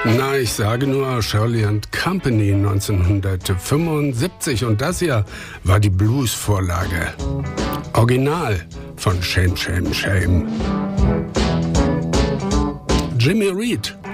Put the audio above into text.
Na, ich sage nur Shirley & Company 1975 und das hier war die Blues-Vorlage. Original von Shame, Shame, Shame. Jimmy Reed.